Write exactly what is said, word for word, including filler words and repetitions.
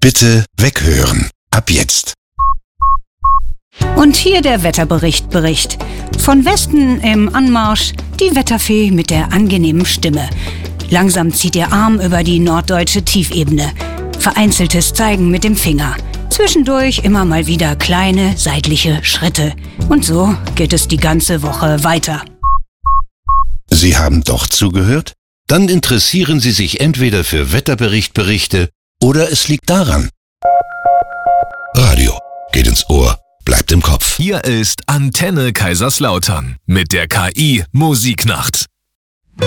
Bitte weghören. Ab jetzt. Und hier der Wetterbericht Bericht. Von Westen im Anmarsch die Wetterfee mit der angenehmen Stimme. Langsam zieht ihr Arm über die norddeutsche Tiefebene. Vereinzeltes Zeigen mit dem Finger. Zwischendurch immer mal wieder kleine seitliche Schritte. Und so geht es die ganze Woche weiter. Sie haben doch zugehört? Dann interessieren Sie sich entweder für Wetterbericht-Berichte oder es liegt daran. Radio geht ins Ohr, bleibt im Kopf. Hier ist Antenne Kaiserslautern mit der K I Musiknacht.